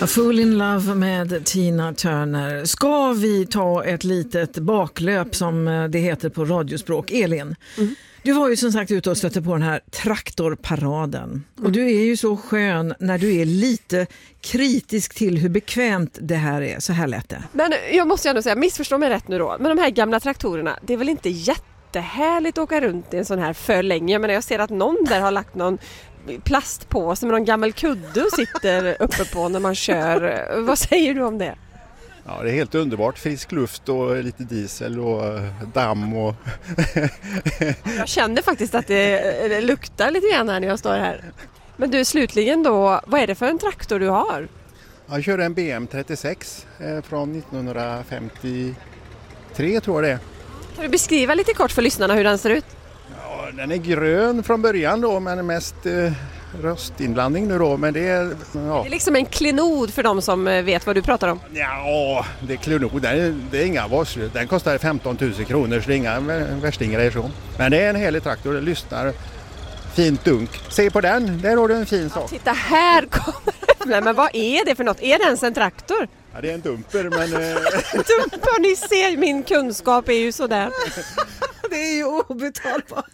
A Fool in Love med Tina Turner. Ska vi ta ett litet baklöp som det heter på radiospråk? Elin, du var ju som sagt ute och stötte på den här traktorparaden. Och du är ju så skön när du är lite kritisk till hur bekvämt det här är. Så här lät det. Men jag måste ju ändå säga, missförstå mig rätt nu då. Men de här gamla traktorerna, det är väl inte jättehärligt att åka runt i en sån här för länge. Men jag ser att någon där har lagt någon plastpåse med någon gammal kudde och sitter uppe på när man kör. Vad säger du om det? Ja, det är helt underbart. Frisk luft och lite diesel och damm. Och Jag känner faktiskt att det luktar lite grann när jag står här. Men du, slutligen då, vad är det för en traktor du har? Jag kör en BM36 från 1953 tror jag det är. Kan du beskriva lite kort för lyssnarna hur den ser ut? Ja, den är grön från början då, men mest röstinblandning nu då. Men det är, ja. Det är liksom en klenod för de som vet vad du pratar om. Ja, det är klenod. Det är inga varsel. Den kostar 15 000 kronor så det är inga värstingar så. Men det är en helig traktor, den lyssnar. Fint dunk. Se på den, där har du en fin sak. Titta, här kommer det. Men vad är det för något? Är det ens en traktor? Ja, det är en dumper, men... Dumper, ni ser, min kunskap är ju sådär. Det är ju obetalbart.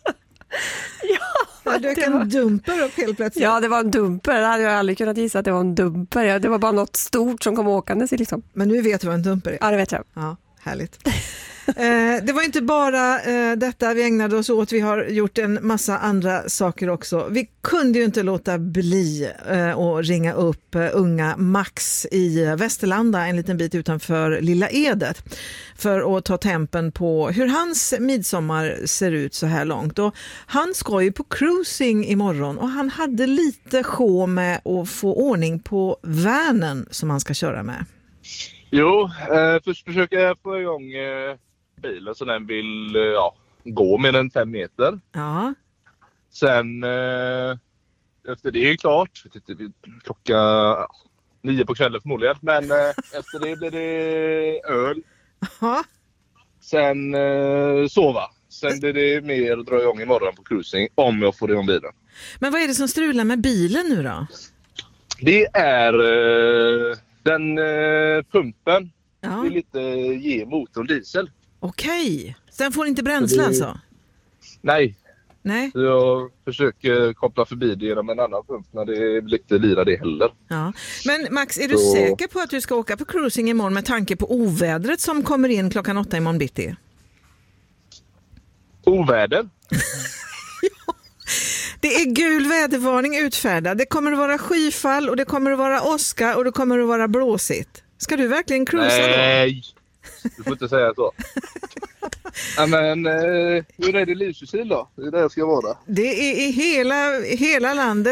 Ja, du kan dumper upp helt plötsligt. Ja, det var en dumper. Det hade jag aldrig kunnat gissa att det var en dumper. Det var bara något stort som kom åkandes liksom. Men nu vet du vad en dumper är. Ja, det vet jag. Ja, härligt. Det var inte bara detta vi ägnade oss åt. Vi har gjort en massa andra saker också. Vi kunde ju inte låta bli att ringa upp unga Max i Västerlanda, en liten bit utanför Lilla Edet, för att ta tempen på hur hans midsommar ser ut så här långt. Och han ska ju på cruising imorgon och han hade lite sjå med att få ordning på vanen som han ska köra med. Jo, först försöker jag få igång bilen så den vill gå mer än 5 meter. Ja. Sen efter det är klart, klockan 9 på kvällen förmodligen, men efter det blir det öl. Aha. Sen sova. Sen blir det mer att dra igång imorgon på cruising om jag får igång bilen. Men vad är det som strular med bilen nu då? Det är den pumpen. Ja. Det är lite ge motorn diesel. Okej. Sen får inte bränsle alltså? Nej. Nej. Jag försöker koppla förbi det genom en annan pump när det blir inte lira det heller. Ja. Men Max, är du säker på att du ska åka på cruising imorgon med tanke på ovädret som kommer in klockan 8 imorgon bitti? Oväder? Ja. Det är gul vädervarning utfärdad. Det kommer att vara skyfall och det kommer att vara åska och det kommer att vara blåsigt. Ska du verkligen cruisa då? Nej, du får inte säga så. Ja, men hur är det livsfysik då? Det är där jag ska vara. Det är i hela landet.